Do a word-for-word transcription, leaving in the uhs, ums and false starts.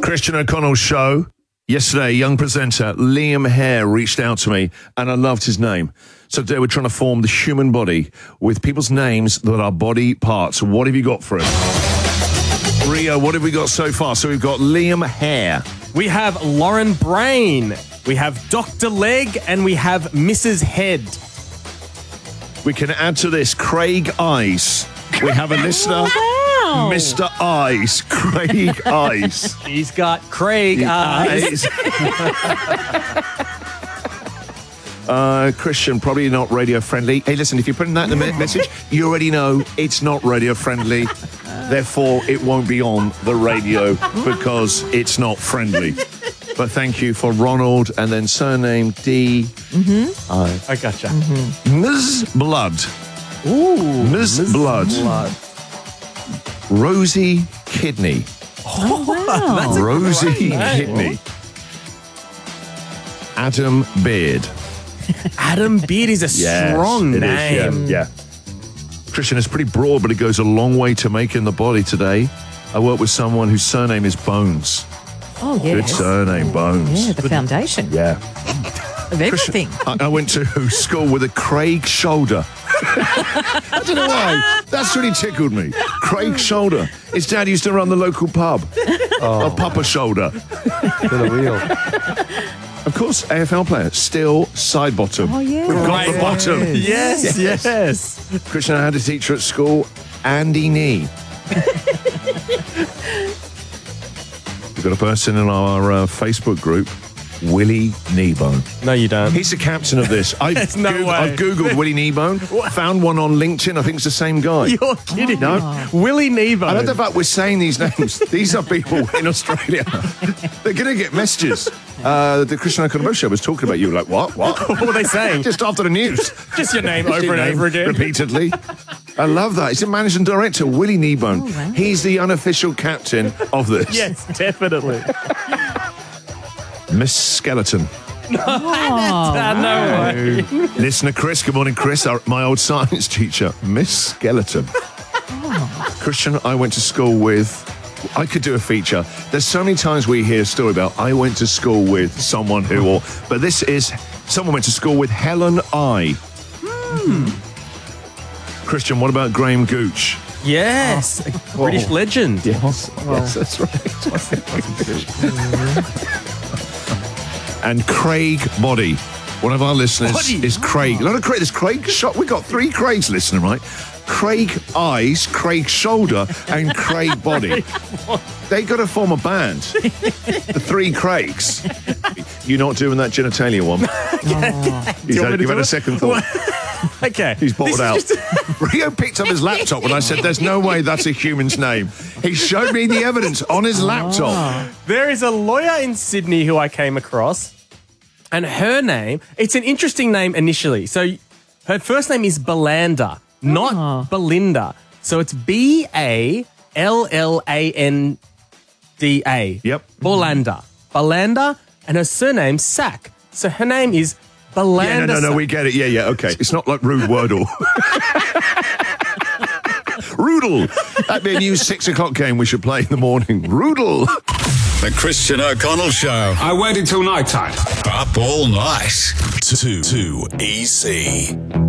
Christian O'Connell Show. Yesterday, a young presenter, Liam Hare, reached out to me, and I loved his name. So today we're trying to form the human body with people's names that are body parts. What have you got for us? Rio, what have we got so far? So we've got Liam Hare. We have Lauren Brain. We have Doctor Leg, and we have Missus Head. We can add to this Craig Eyes. We have a listener, Wow. Mister Eyes, Craig Eyes. He's got Craig Eyes. Uh, Christian, probably not radio friendly. Hey, listen, if you're putting that in the me- message, you already know it's not radio friendly. Therefore, it won't be on the radio because it's not friendly. But thank you for Ronald and then surname D. Mm-hmm. I. I gotcha. Mm-hmm. Miz Blood. Ooh. Miz Blood. Blood. Rosie Kidney. Oh, wow. That's a Rosie great name. Kidney. Adam Beard. Adam Beard is a Yes, strong it name. is, yeah, yeah. Christian, it's pretty broad, but it goes a long way to making the body today. I work with someone whose surname is Bones. Oh, Good yes. surname, Bones. Yeah, the foundation Yeah. of everything. I, I went to school with a Craig Shoulder. I don't know why. That's really tickled me. Craig Shoulder. His dad used to run the local pub. Oh. A Papa Shoulder. To the wheel. Of course, A F L player. Still side bottom. Oh, yeah. We've got the bottom. Yes, yes. Yes. Christian, I had a teacher at school, Andy Nee. We've got a person in our uh, Facebook group, Willie Kneebone. No, you don't. He's the captain of this. I've, There's no Goog- way. I've Googled Willie Kneebone, found one on LinkedIn. I think it's the same guy. You're kidding. No? Willie Nebo. I love the fact we're saying these names. These are people in Australia. They're going to get messages. Uh, the Christian O'Connell Show was talking about you. Like, what? What? What were they saying? Just after the news. Just your name Just over your and name over again. Repeatedly. I love that. He's the managing director, Willie Kneebone. Oh, wow. He's the unofficial captain of this. Yes, definitely. Miss Skeleton. Oh, Ah, no way. Listener Chris, good morning, Chris, our, my old science teacher, Miss Skeleton. Christian, I went to school with, I could do a feature. There's so many times we hear a story about, I went to school with someone who, or, but this is, someone went to school with Helen I. Hmm. Christian, what about Graham Gooch? Yes, a British legend. Yes, yes, that's right. And Craig Body. One of our listeners Body. is Craig. A lot of Craig. There's Craig shot. We got three Craigs listening, right? Craig Eyes, Craig Shoulder, and Craig Body. They got to form a band. The three Craigs. You're not doing that genitalia one. You've want me had, to you've do had a it? second thought. Okay. He's bottled This out. is just- Rio picked up his laptop and I said, there's no way that's a human's name. He showed me the evidence on his laptop. There is a lawyer in Sydney who I came across, and her name, it's an interesting name initially. So her first name is Belinda, not Oh. Belinda. So it's B A L L A N D A. Yep. Belinda. Belinda, and her surname's Sack. So her name is Belinda. Yeah, no, no, no, Sack. we get it. Yeah, yeah, okay. It's not like Rude Wordle. Roodle. That'd be a new six o'clock game we should play in the morning. Roodle. The Christian O'Connell Show. I waited till night time. Up all night. Too, too easy.